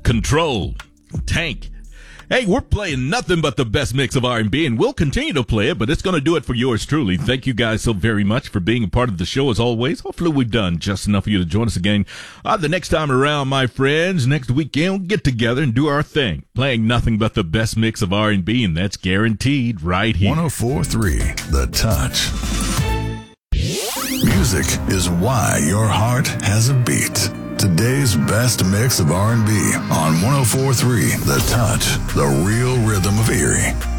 Control, Tank. Hey, we're playing nothing but the best mix of R&B, and we'll continue to play it, but it's going to do it for yours truly. Thank you guys so very much for being a part of the show as always. Hopefully we've done just enough for you to join us again the next time around, my friends. Next weekend, we'll get together and do our thing, playing nothing but the best mix of R&B, and that's guaranteed right here. 104.3 The Touch. Music is why your heart has a beat. Today's best mix of R&B on 104.3 The Touch, the real rhythm of Erie.